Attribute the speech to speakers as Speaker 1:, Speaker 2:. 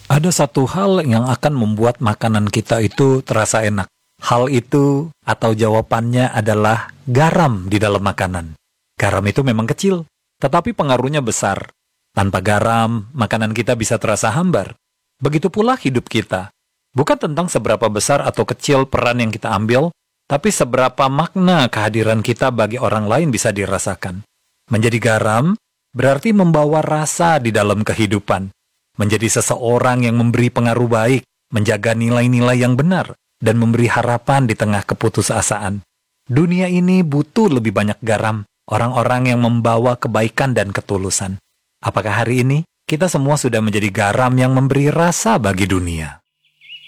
Speaker 1: Ada satu hal yang akan membuat makanan kita itu terasa enak. Hal itu atau jawabannya adalah garam di dalam makanan. Garam itu memang kecil, tetapi pengaruhnya besar. Tanpa garam, makanan kita bisa terasa hambar. Begitu pula hidup kita. Bukan tentang seberapa besar atau kecil peran yang kita ambil, tapi seberapa makna kehadiran kita bagi orang lain bisa dirasakan. Menjadi garam berarti membawa rasa di dalam kehidupan. Menjadi seseorang yang memberi pengaruh baik, menjaga nilai-nilai yang benar, dan memberi harapan di tengah keputusasaan. Dunia ini butuh lebih banyak garam, orang-orang yang membawa kebaikan dan ketulusan. Apakah hari ini kita semua sudah menjadi garam yang memberi rasa bagi dunia?